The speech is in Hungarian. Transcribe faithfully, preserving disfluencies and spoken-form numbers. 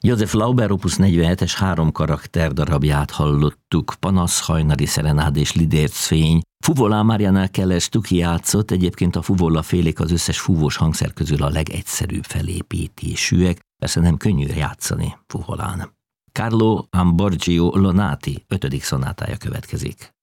Joseph Lauber opus negyvenhetes három karakter darabját hallottuk, Panasz, Hajnali Szerenád és Lidércfény. Fuvola Mariana Keller Stucki játszott, egyébként a fuvola félék az összes fúvós hangszer közül a legegyszerűbb felépítésűek, persze nem könnyű játszani fuvolán. Carlo Ambrogio Lonati ötödik szonátája következik.